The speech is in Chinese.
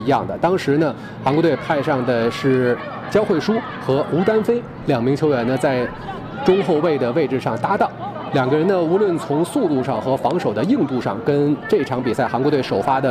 一样的。当时呢，韩国队派上的是焦慧书和吴丹飞2名球员呢，在中后卫的位置上搭档。2个人呢，无论从速度上和防守的硬度上，跟这场比赛韩国队首发的